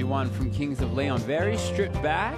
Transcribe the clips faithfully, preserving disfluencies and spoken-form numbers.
new one from Kings of Leon. Very stripped back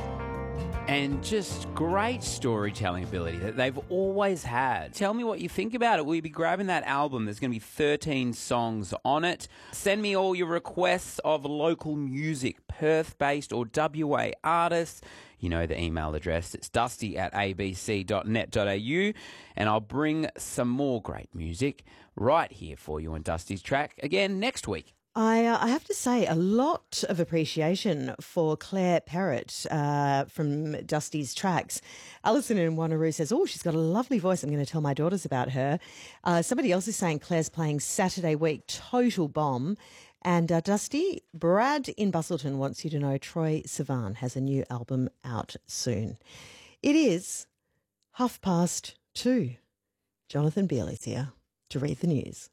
and just great storytelling ability that they've always had. Tell me what you think about it. We'll be grabbing that album. There's going to be thirteen songs on it. Send me all your requests of local music, Perth-based or W A artists. You know the email address. It's dusty at a b c dot net dot a u, and I'll bring some more great music right here for you on Dusty's Track again next week. I, uh, I have to say a lot of appreciation for Claire Perrott uh, from Dusty's Tracks. Alison in Wanneroo says, oh, she's got a lovely voice. I'm going to tell my daughters about her. Uh, somebody else is saying Claire's playing Saturday week, total bomb. And uh, Dusty, Brad in Bustleton wants you to know Troy Sivan has a new album out soon. It is half past two. Jonathan Beale is here to read the news.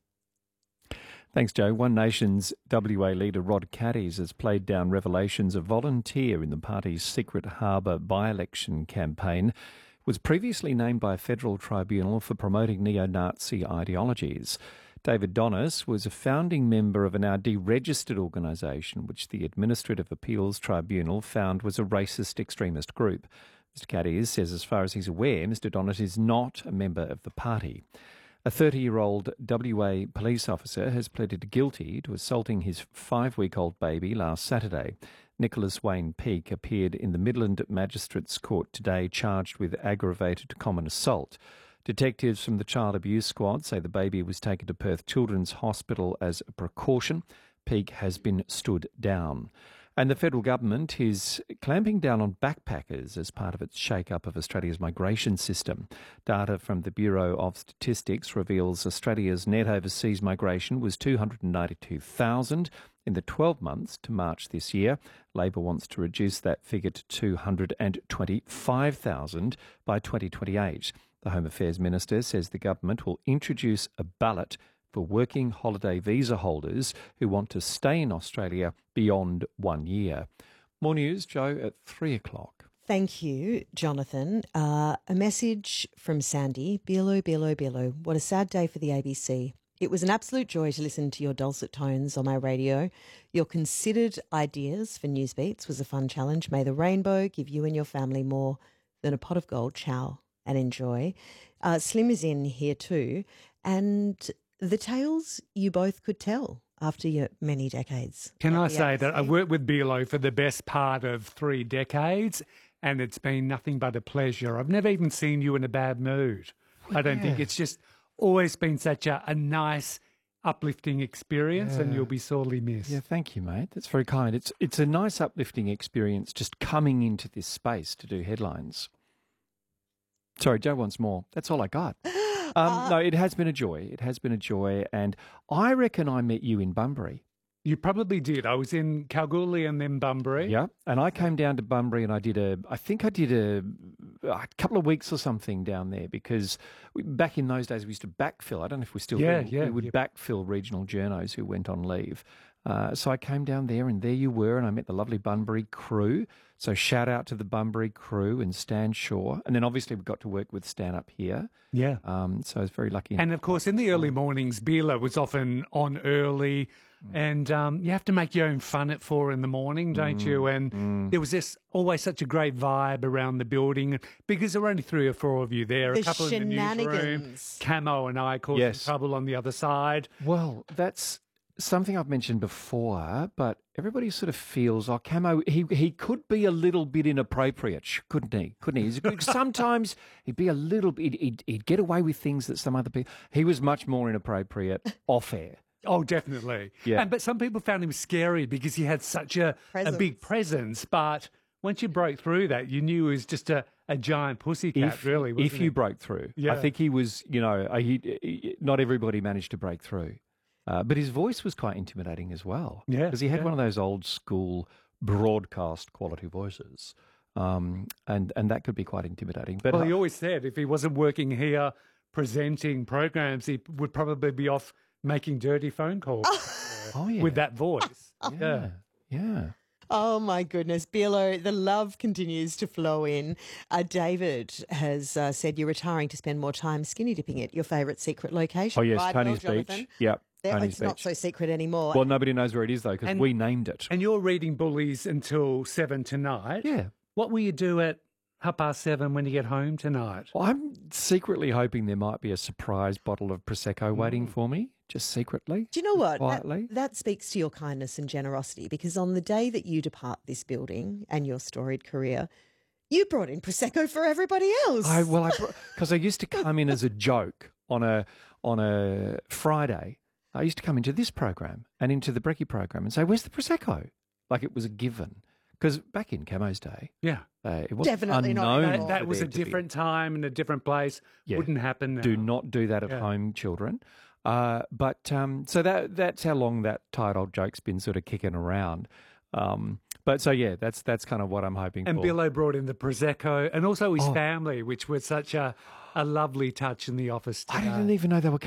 Thanks, Joe. One Nation's W A leader Rod Caddies has played down revelations a volunteer in the party's Secret Harbour by-election campaign was previously named by a federal tribunal for promoting neo-Nazi ideologies. David Donis was a founding member of a now deregistered organisation which the Administrative Appeals Tribunal found was a racist extremist group. Mister Caddies says as far as he's aware, Mister Donis is not a member of the party. A thirty-year-old W A police officer has pleaded guilty to assaulting his five-week-old baby last Saturday. Nicholas Wayne Peake appeared in the Midland Magistrates Court today charged with aggravated common assault. Detectives from the Child Abuse Squad say the baby was taken to Perth Children's Hospital as a precaution. Peake has been stood down. And the federal government is clamping down on backpackers as part of its shake-up of Australia's migration system. Data from the Bureau of Statistics reveals Australia's net overseas migration was two hundred ninety-two thousand in the twelve months to March this year. Labor wants to reduce that figure to two hundred twenty-five thousand by twenty twenty-eight. The Home Affairs Minister says the government will introduce a ballot for working holiday visa holders who want to stay in Australia beyond one year. More news, Joe, at three o'clock. Thank you, Jonathan. Uh, a message from Sandy. Bilo, Bilo, Bilo. What a sad day for the A B C. It was an absolute joy to listen to your dulcet tones on my radio. Your considered ideas for Newsbeats was a fun challenge. May the rainbow give you and your family more than a pot of gold. Ciao and enjoy. Uh, Slim is in here too. And the tales you both could tell after your many decades. Can I say that I worked with Bilo for the best part of three decades and it's been nothing but a pleasure. I've never even seen you in a bad mood. Well, I don't yeah. think it's just always been such a, a nice, uplifting experience yeah. and you'll be sorely missed. Yeah, thank you, mate. That's very kind. It's, it's a nice, uplifting experience just coming into this space to do headlines. Sorry, Joe wants more. That's all I got. Um, uh, no, it has been a joy. It has been a joy. And I reckon I met you in Bunbury. You probably did. I was in Kalgoorlie and then Bunbury. Yeah. And I came down to Bunbury and I did a, I think I did a, a couple of weeks or something down there because we, back in those days we used to backfill. I don't know if we still yeah, do. Yeah, we would yeah. backfill regional journos who went on leave. Uh, so I came down there and there you were and I met the lovely Bunbury crew. So shout out to the Bunbury crew and Stan Shaw. And then obviously we got to work with Stan up here. Yeah. Um, so I was very lucky. And of course in the early mornings, Bila was often on early and um, you have to make your own fun at four in the morning, don't mm, you? And mm. there was this always such a great vibe around the building because there were only three or four of you there, the a couple in the newsroom. Camo and I caused yes. trouble on the other side. Well, that's something I've mentioned before, but everybody sort of feels, oh, Camo, he he could be a little bit inappropriate, couldn't he? Couldn't he? He's, sometimes he'd be a little bit, he'd, he'd get away with things that some other people, he was much more inappropriate off air. Oh, definitely. Yeah. And, but some people found him scary because he had such a, a big presence, but once you broke through that, you knew he was just a, a giant pussycat, if, really, wasn't If you he? broke through. Yeah. I think he was, you know, he, he, not everybody managed to break through. Uh, but his voice was quite intimidating as well. Yeah. Because he had yeah. one of those old school broadcast quality voices. Um, and, and that could be quite intimidating. But well, he always said if he wasn't working here presenting programs, he would probably be off making dirty phone calls oh, yeah. with that voice. yeah. Yeah. yeah. Oh, my goodness. Bilo, the love continues to flow in. Uh, David has uh, said you're retiring to spend more time skinny dipping at your favourite secret location. Oh, yes, right, Tony's well, Beach. Yep. There- Tony's it's not Beach. so secret anymore. Well, nobody knows where it is though because And- we named it. And you're reading Bullies until seven tonight. Yeah. What will you do at half past seven when you get home tonight? Well, I'm secretly hoping there might be a surprise bottle of Prosecco waiting for me, just secretly. Do you know what? That, Quietly. that speaks to your kindness and generosity because on the day that you depart this building and your storied career, you brought in Prosecco for everybody else. I well, I because I used to come in as a joke on a on a Friday. I used to come into this program and into the Brekkie program and say, "Where's the Prosecco?" Like it was a given. Because back in Camo's day, Yeah. uh, it was Definitely not unknown. anymore. That, that for was there a to be- different time and a different place. Yeah. Wouldn't happen now. Do not do that at Yeah. home, children. Uh, but um, so that that's how long that tired old joke's been sort of kicking around. Um, but so yeah, that's that's kind of what I'm hoping And for. Billo brought in the Prosecco and also his Oh. family, which was such a, a lovely touch in the office today. I didn't even know they were